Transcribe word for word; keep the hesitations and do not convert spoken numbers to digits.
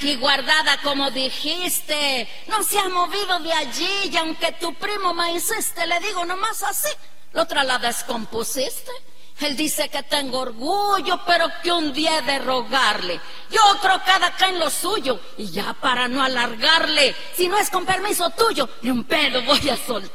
aquí guardada como dijiste. No se ha movido de allí y aunque tu primo me hiciste, le digo nomás así, la otra la descompusiste. Él dice que tengo orgullo, pero que un día he de rogarle. Y otro cada quien lo suyo. Y ya para no alargarle, si no es con permiso tuyo, ni un pedo voy a soltar.